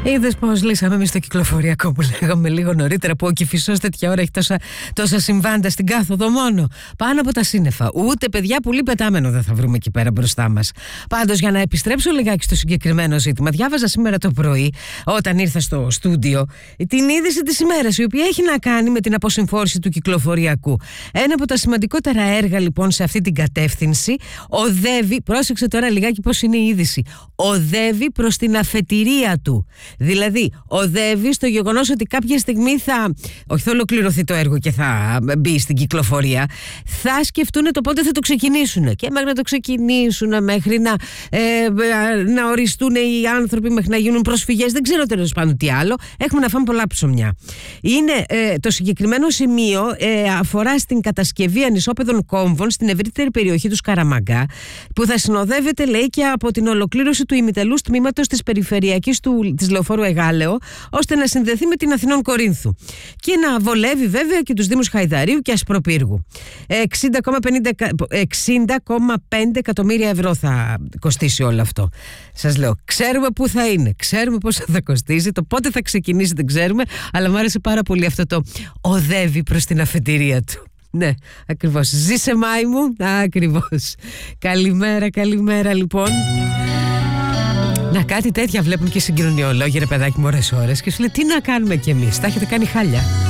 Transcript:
Είδες πως λύσαμε εμείς το κυκλοφοριακό που λέγαμε λίγο νωρίτερα, που ο Κηφισός τέτοια ώρα έχει τόσα συμβάντα στην κάθοδο μόνο. Πάνω από τα σύννεφα. Ούτε παιδιά πουλί πετάμενο δεν θα βρούμε εκεί πέρα μπροστά μας. Πάντως, για να επιστρέψω λιγάκι στο συγκεκριμένο ζήτημα, διάβαζα σήμερα το πρωί, όταν ήρθα στο στούντιο, την είδηση της ημέρας, η οποία έχει να κάνει με την αποσυμφόρηση του κυκλοφοριακού. Ένα από τα σημαντικότερα έργα λοιπόν σε αυτή την κατεύθυνση οδεύει, πρόσεξε τώρα λιγάκι πώς είναι η είδηση, οδεύει προς την αφετηρία του. Δηλαδή, οδεύει στο γεγονός ότι κάποια στιγμή όχι θα ολοκληρωθεί το έργο και θα μπει στην κυκλοφορία, θα σκεφτούν το πότε θα το ξεκινήσουν. Και μέχρι να το ξεκινήσουν, μέχρι να οριστούν οι άνθρωποι, μέχρι να γίνουν προσφυγές, δεν ξέρω τέλος πάντων τι άλλο. Έχουμε να φάμε πολλά ψωμιά. Το συγκεκριμένο σημείο αφορά στην κατασκευή ανισόπεδων κόμβων στην ευρύτερη περιοχή του Σκαραμαγκά, που θα συνοδεύεται, λέει, και από την ολοκλήρωση του ημιτελούς τμήματος της περιφερειακής της Λεωφόρου Εγάλεο, ώστε να συνδεθεί με την Αθηνών Κορίνθου και να βολεύει βέβαια και τους Δήμους Χαϊδαρίου και Ασπροπύργου. 60,5 εκατομμύρια ευρώ θα κοστίσει όλο αυτό. Σας λέω, ξέρουμε πού θα είναι, ξέρουμε πόσο θα κοστίσει, το πότε θα ξεκινήσει δεν ξέρουμε, αλλά μου άρεσε πάρα πολύ αυτό το οδεύει προς την αφετηρία του. Ναι, ακριβώς. Ζήσε Μάη μου, ακριβώς. Καλημέρα λοιπόν. Να, κάτι τέτοια βλέπουν και συγκοινωνιολόγοι, ρε παιδάκι μου, ώρες και σου λέει τι να κάνουμε κι εμείς, τα έχετε κάνει χάλια.